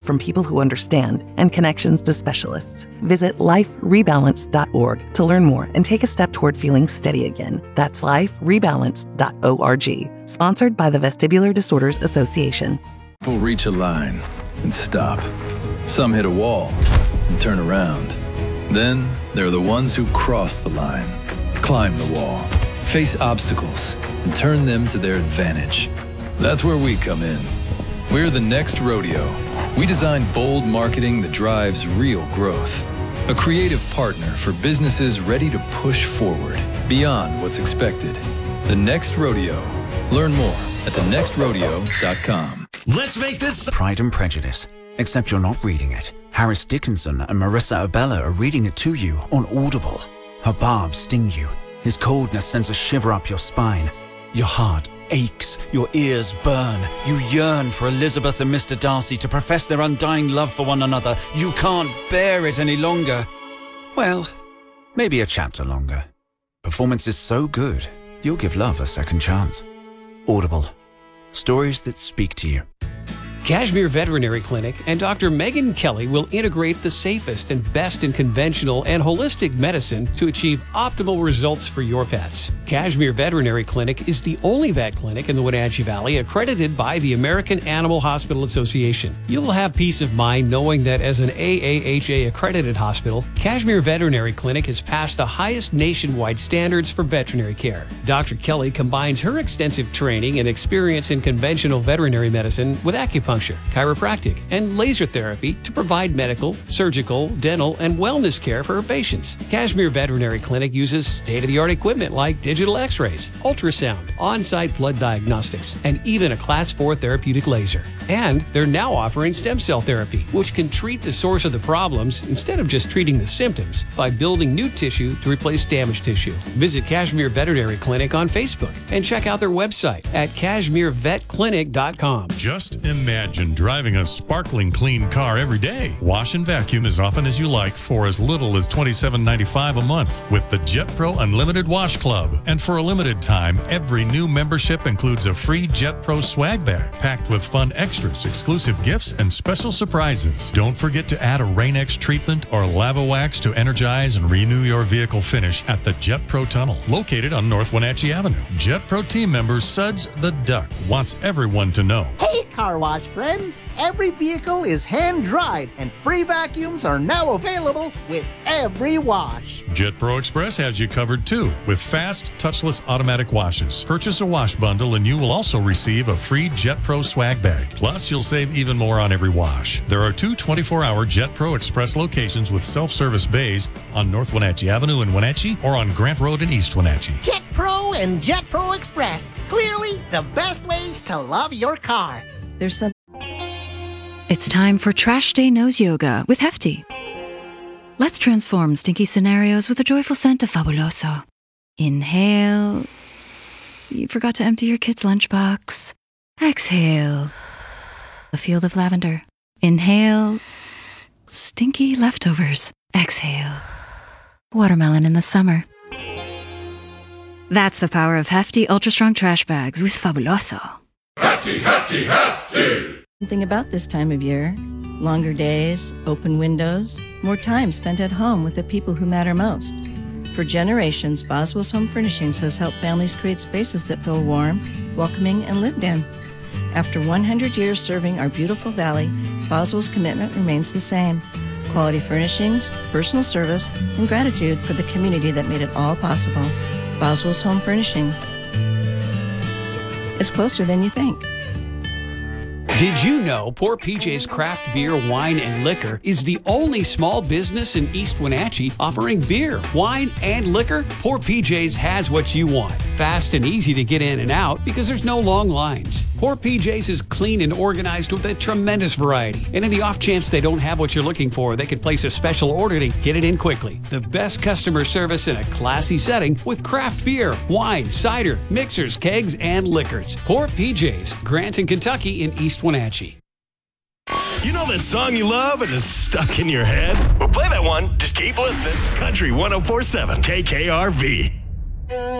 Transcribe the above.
from people who understand and connections to specialists. Visit liferebalance.org to learn more and take a step toward feeling steady again. That's liferebalance.org. Sponsored by the Vestibular Disorders Association. People reach a line and stop. Some hit a wall and turn around. Then there are the ones who cross the line, climb the wall, face obstacles, and turn them to their advantage. That's where we come in. We're the Next Rodeo. We design bold marketing that drives real growth. A creative partner for businesses ready to push forward beyond what's expected. The Next Rodeo. Learn more at thenextrodeo.com. Let's make this Pride and Prejudice. Except you're not reading it. Harris Dickinson and Marissa Abella are reading it to you on Audible. Her barbs sting you. His coldness sends a shiver up your spine. Your heart aches, your ears burn. You yearn for Elizabeth and Mr. Darcy to profess their undying love for one another. You can't bear it any longer. Well, maybe a chapter longer. Performance is so good, you'll give love a second chance. Audible. Stories that speak to you. Kashmir Veterinary Clinic and Dr. Megan Kelly will integrate the safest and best in conventional and holistic medicine to achieve optimal results for your pets. Kashmir Veterinary Clinic is the only vet clinic in the Wenatchee Valley accredited by the American Animal Hospital Association. You'll have peace of mind knowing that as an AAHA accredited hospital, Kashmir Veterinary Clinic has passed the highest nationwide standards for veterinary care. Dr. Kelly combines her extensive training and experience in conventional veterinary medicine with acupuncture, chiropractic, and laser therapy to provide medical, surgical, dental, and wellness care for her patients. Kashmir Veterinary Clinic uses state-of-the-art equipment like digital x-rays, ultrasound, on-site blood diagnostics, and even a Class 4 therapeutic laser. And they're now offering stem cell therapy, which can treat the source of the problems instead of just treating the symptoms by building new tissue to replace damaged tissue. Visit Kashmir Veterinary Clinic on Facebook and check out their website at KashmirVetClinic.com. Just imagine driving a sparkling clean car every day. Wash and vacuum as often as you like for as little as $27.95 a month with the JetPro Unlimited Wash Club. And for a limited time, every new membership includes a free JetPro swag bag packed with fun extras, exclusive gifts, and special surprises. Don't forget to add a Rain-X treatment or Lava Wax to energize and renew your vehicle finish at the JetPro Tunnel, located on North Wenatchee Avenue. JetPro team member Suds the Duck wants everyone to know. Hey, car wash friends! Every vehicle is hand-dried, and free vacuums are now available with every wash. JetPro Express has you covered too, with fast, touchless automatic washes. Purchase a wash bundle and you will also receive a free JetPro swag bag. Plus, you'll save even more on every wash. There are two 24-hour JetPro Express locations with self-service bays on North Wenatchee Avenue in Wenatchee or on Grant Road in East Wenatchee. JetPro and JetPro Express. Clearly the best ways to love your car. It's time for Trash Day Nose Yoga with Hefty. Let's transform stinky scenarios with the joyful scent of Fabuloso. Inhale. You forgot to empty your kid's lunchbox. Exhale. A field of lavender. Inhale. Stinky leftovers. Exhale. Watermelon in the summer. That's the power of Hefty Ultra Strong Trash Bags with Fabuloso. Hefty, hefty, hefty! Something about this time of year. Longer days, open windows, more time spent at home with the people who matter most. For generations, Boswell's Home Furnishings has helped families create spaces that feel warm, welcoming, and lived in. After 100 years serving our beautiful valley, Boswell's commitment remains the same. Quality furnishings, personal service, and gratitude for the community that made it all possible. Boswell's Home Furnishings. It's closer than you think. Did you know Poor PJ's Craft Beer, Wine, and Liquor is the only small business in East Wenatchee offering beer, wine, and liquor? Poor PJ's has what you want. Fast and easy to get in and out because there's no long lines. Poor PJ's is clean and organized with a tremendous variety. And in the off chance they don't have what you're looking for, they can place a special order to get it in quickly. The best customer service in a classy setting with craft beer, wine, cider, mixers, kegs, and liquors. Poor PJ's, Granton, Kentucky in East Wenatchee. You know that song you love and is stuck in your head? Well, play that one. Just keep listening. Country 104.7 KKRV.